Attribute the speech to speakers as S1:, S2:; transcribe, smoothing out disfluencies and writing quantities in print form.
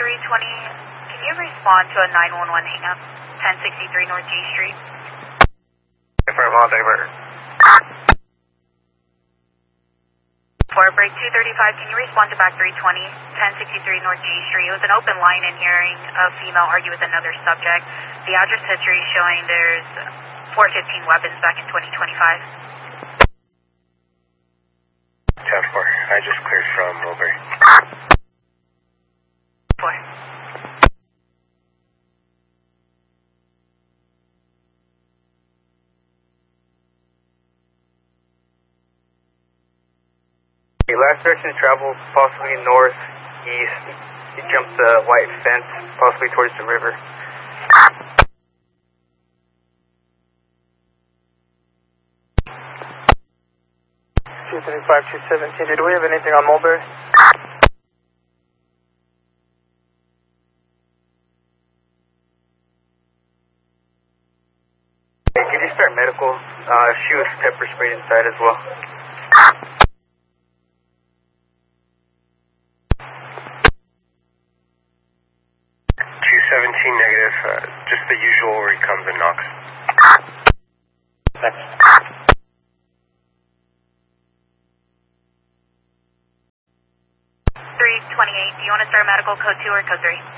S1: 320, can you respond to a 911 hang-up, 1063 North G Street?
S2: Affirm, all divert.
S1: For break 235, can you respond to back 320, 1063 North G Street? It was an open line and hearing a female argue with another subject. The address history is showing there's 415 weapons back in 2025.
S2: 10-4, I just cleared from Mulberry.
S1: 4.
S2: Last direction travel, possibly northeast. He jumped the white fence, possibly towards the river. 235-217, did we have anything on Mulberry? Hey, could you start medical? She was pepper sprayed inside as well. 217 negative, just the usual where he comes and knocks. Thanks.
S1: 328, do you want to start medical code 2 or code 3?